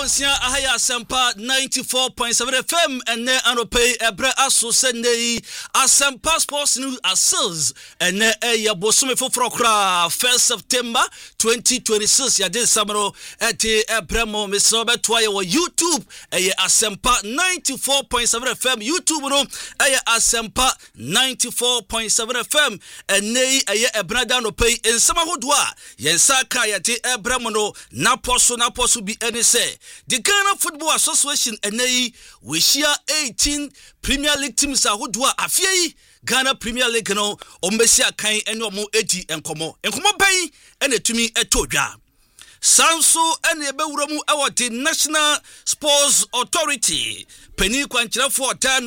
Bonsia Ahaya Asempa 94.7 FM and ne anope ebre aso senei Asempa Sports News Assils and ne ya bosume foforo kra 1st September 2026 ya de samro ete ebremo mesobe toye wo YouTube Asempa 94.7 FM YouTube no Asempa 94.7 FM and ne ebrada no pay ensama hodwa yensa ka ya te ebremo no naposo bi ene say the Ghana Football Association enei we share 18 Premier League teams ahodwa afie Ghana Premier League no ombesia kan ene omo edi enkomo bai ene tumi etodwa Sanso ene ebewura mu the National Sports Authority peni kwankyerefo